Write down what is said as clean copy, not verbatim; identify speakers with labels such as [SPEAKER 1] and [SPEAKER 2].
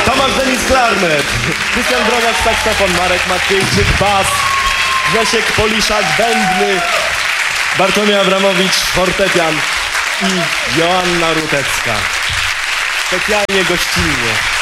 [SPEAKER 1] Tomasz Denis klarnet, Krystian Broniarz saksofon, Marek Matwiejczyk bas, Grzesiek Poliszak bębny, Bartłomiej Abramowicz fortepian i Joanna Rutecka. Specjalnie gościnnie.